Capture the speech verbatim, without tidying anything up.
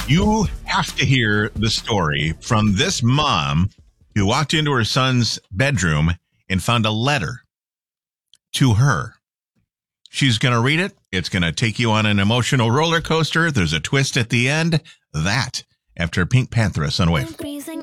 You have to hear the story from this mom who walked into her son's bedroom and found a letter to her. She's going to read it. It's going to take you on an emotional roller coaster. There's a twist at the end. That after Pink Panthers on Wave.